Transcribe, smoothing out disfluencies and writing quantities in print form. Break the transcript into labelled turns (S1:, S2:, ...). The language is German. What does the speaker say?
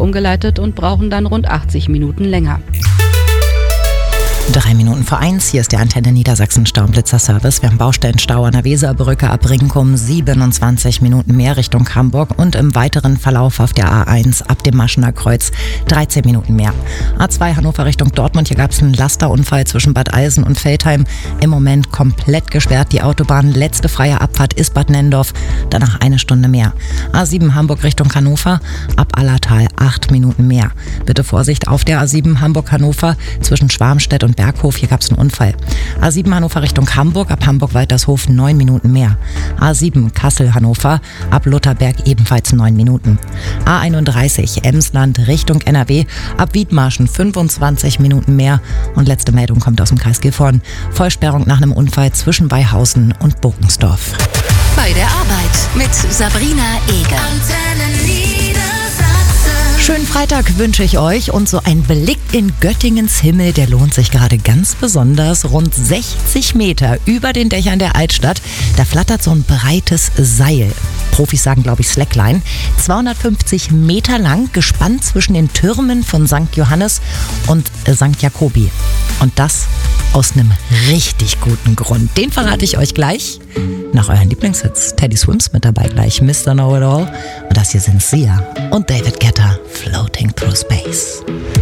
S1: umgeleitet und brauchen dann rund 80 Minuten länger.
S2: 1:03, hier ist der Antenne Niedersachsen Staublitzer-Service. Wir haben Baustellenstau an der Weserbrücke ab Brinkum, 27 Minuten mehr Richtung Hamburg und im weiteren Verlauf auf der A1 ab dem Maschener Kreuz 13 Minuten mehr. A2 Hannover Richtung Dortmund, hier gab es einen Lasterunfall zwischen Bad Eilsen und Veltheim. Im Moment komplett gesperrt die Autobahn, letzte freie Abfahrt ist Bad Nennendorf, danach 1 Stunde mehr. A7 Hamburg Richtung Hannover, ab Allertal 8 Minuten mehr. Bitte Vorsicht auf der A7 Hamburg-Hannover zwischen Schwarmstedt und Berghof, hier gab es einen Unfall. A7 Hannover Richtung Hamburg, ab Hamburg-Waltershof 9 Minuten mehr. A7 Kassel-Hannover, ab Lutherberg ebenfalls 9 Minuten. A31 Emsland Richtung NRW, ab Wiedmarschen 25 Minuten mehr. Und letzte Meldung kommt aus dem Kreis Gifhorn. Vollsperrung nach einem Unfall zwischen Weihausen und Bokensdorf.
S3: Bei der Arbeit mit Sabrina Eger.
S2: Schönen Freitag wünsche ich euch und so ein Blick in Göttingens Himmel, der lohnt sich gerade ganz besonders. Rund 60 Meter über den Dächern der Altstadt, da flattert so ein breites Seil. Profis sagen, glaube ich, Slackline. 250 Meter lang, gespannt zwischen den Türmen von St. Johannes und St. Jakobi. Und das aus einem richtig guten Grund. Den verrate ich euch gleich nach euren Lieblingshits. Teddy Swims mit dabei gleich, Mr. Know-It-All. Und das hier sind Sia und David Guetta, Floating Through Space.